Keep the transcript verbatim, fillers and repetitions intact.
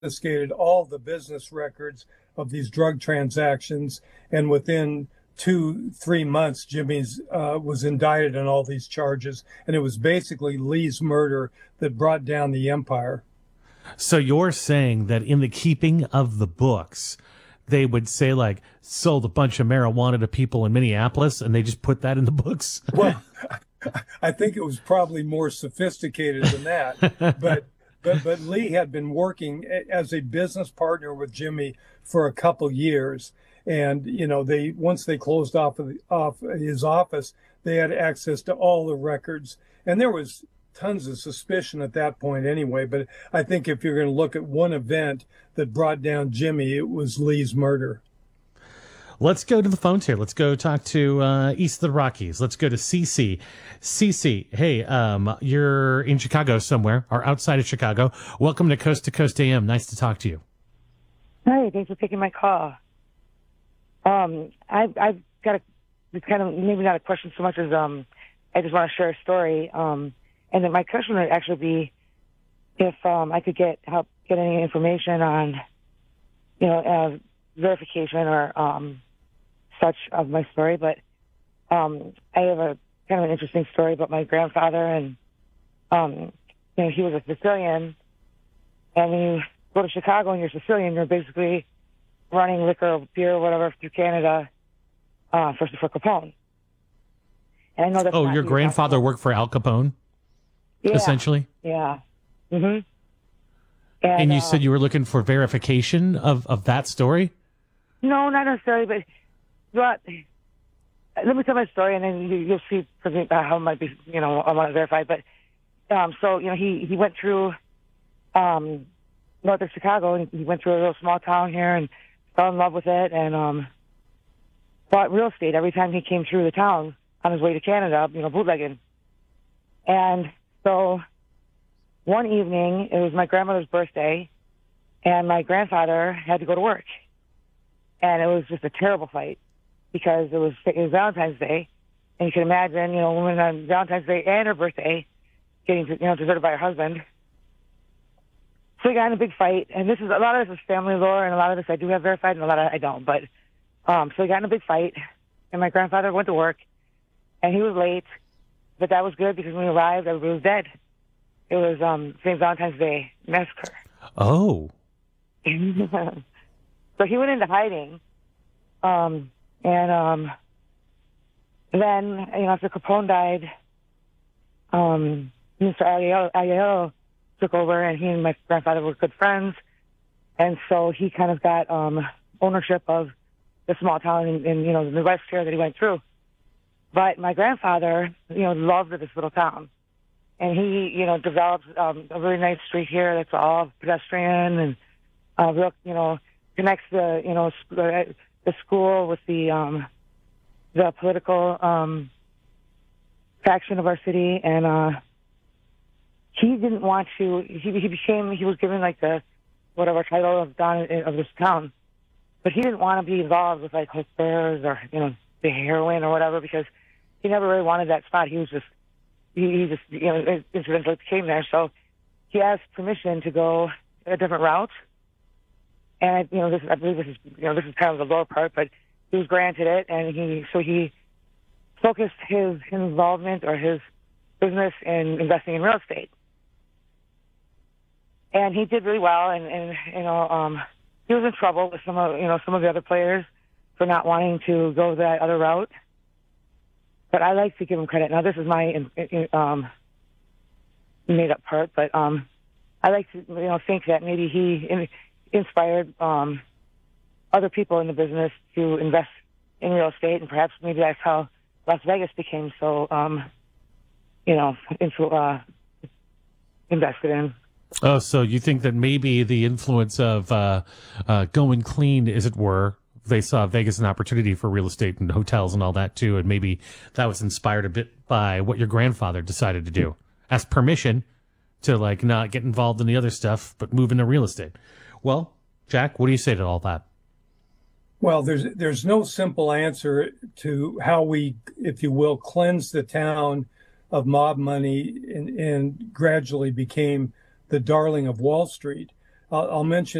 confiscated all the business records of these drug transactions, and within two, three months, Jimmy's uh, was indicted on all these charges, and it was basically Lee's murder that brought down the empire. So you're saying that in the keeping of the books, they would say, like, sold a bunch of marijuana to people in Minneapolis, and they just put that in the books? Well, I think it was probably more sophisticated than that, but but but Lee had been working as a business partner with Jimmy for a couple years, and you know they once they closed off of the, off his office, they had access to all the records, and there was tons of suspicion at that point anyway. But I think if you're going to look at one event that brought down Jimmy, it was Lee's murder. Let's go to the phones here. Let's go talk to uh, East of the Rockies. Let's go to Cece. Cece, hey, um, you're in Chicago somewhere, or outside of Chicago. Welcome to Coast to Coast A M. Nice to talk to you. Hi, thanks for taking my call. Um, I, I've got a, it's kind of maybe not a question so much as um, I just want to share a story. Um, and then my question would actually be if um, I could get help get any information on, you know, uh, verification or um, such of my story. But um, I have a kind of an interesting story about my grandfather, and um, you know, he was a Sicilian, and when you go to Chicago and you're Sicilian, you're basically running liquor, beer, whatever through Canada uh, for for Capone. And I know that's oh, not your grandfather worked for Al Capone, yeah. essentially. Yeah. Mm-hmm. And, and you uh, said you were looking for verification of, of that story? No, not necessarily, but, but let me tell my story, and then you, you'll see how it might be, you know, I want to verify. But um, so, you know, he, he went through um, north of Chicago, and he went through a little small town here and fell in love with it, and um, bought real estate every time he came through the town on his way to Canada, you know, bootlegging. And so one evening, it was my grandmother's birthday, and my grandfather had to go to work. And it was just a terrible fight because it was, it was Valentine's Day. And you can imagine, you know, a woman on Valentine's Day and her birthday getting, you know, deserted by her husband. So we got in a big fight. And this is, a lot of this is family lore, and a lot of this I do have verified, and a lot of it I don't. But, um, so we got in a big fight, and my grandfather went to work, and he was late. But that was good because when he arrived, everybody was dead. It was um, Saint Valentine's Day massacre. Oh. So he went into hiding, um, and um, then, you know, after Capone died, um, Mister Aiello took over, and he and my grandfather were good friends, and so he kind of got um, ownership of the small town in, in, you know, the Midwest here that he went through. But my grandfather, you know, loved this little town, and he, you know, developed um, a really nice street here that's all pedestrian and uh, real, you know, connects the, you know, the, the school with the um, the political um, faction of our city, and uh, he didn't want to. He, he became he was given like the whatever title of Don of this town, but he didn't want to be involved with like hookers or you know the heroin or whatever because he never really wanted that spot. He was just he, he just you know incidentally came there, so he asked permission to go a different route. And you know, this I believe this is you know this is kind of the lower part, but he was granted it, and he so he focused his, his involvement or his business in investing in real estate, and he did really well. And, and you know, um, he was in trouble with some of you know some of the other players for not wanting to go that other route. But I like to give him credit. Now, this is my um, made up part, but um, I like to you know think that maybe he. In, inspired um, other people in the business to invest in real estate, and perhaps maybe that's how Las Vegas became so, um, you know, into, uh, invested in. Oh, so you think that maybe the influence of uh, uh, going clean, as it were, they saw Vegas an opportunity for real estate and hotels and all that too, and maybe that was inspired a bit by what your grandfather decided to do. Ask permission to like not get involved in the other stuff, but move into real estate. Well, Jack, what do you say to all that? Well, there's there's no simple answer to how we, if you will, cleanse the town of mob money and, and gradually became the darling of Wall Street. I'll, I'll mention